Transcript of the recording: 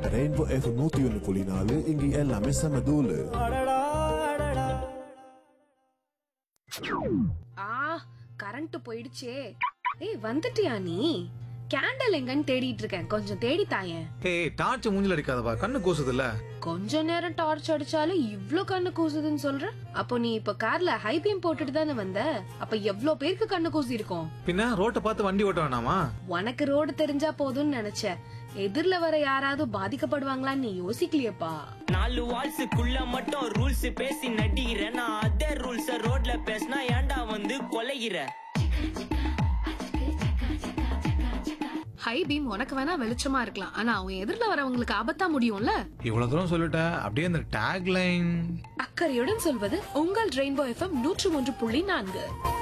Rainbow FM 101.4 இங்க எல்லாமே செம தூளு. கரண்ட் போயிடுச்சே. ஏய் வந்துட்டியா நீ? கேண்டல் எங்கன்னு தேடிட்டு இருக்கேன், கொஞ்சம் தேடி தாயேன். ஏய் டார்ச் மூஞ்சில அடிக்காதவா, கண்ணு கூசுதுல்ல. கொஞ்ச நேரம் டார்ச் அடிச்சாலும் இவ்ளோ கண்ணு கூசுதுன்னு சொல்ற? அப்போ நீ இப்ப கார்ல ஹை பீம் போட்டுட்டு தானே வந்த? அப்ப எவ்ளோ பேருக்கு கண்ணு கூசி இருக்கும்? பின்ன ரோட்டை பார்த்து வண்டி ஓட்ட வேணாமா? உனக்கு ரோடு தெரிஞ்சா போதும்னு நினைச்ச. எதிர்ல வர யாராவது பாதிக்கப்படுவாங்களான்னு நீ யோசிக்கலையப்பா? 4 வால்ஸுக்குள்ள மட்டும் ரூல்ஸ் பேசி நடிகிற, நான் அதே ரூல்ஸ் ரோட்ல பேசினா ஏன்டா வந்து கொலைகிற? ஹை பீம் உனக்கு வேணா வெளிச்சமா இருக்கலாம், ஆனா அவன் எதிர்ல வரவங்களுக்கு ஆபத்தா முடியும்ல. இவ்வளவு தூரம் சொல்லிட்டேன், அப்படியே அந்த டேக் லைன். அக்கறையுடன் சொல்வது உங்கள் ரெயின்போ எஃப்எம் 101.4.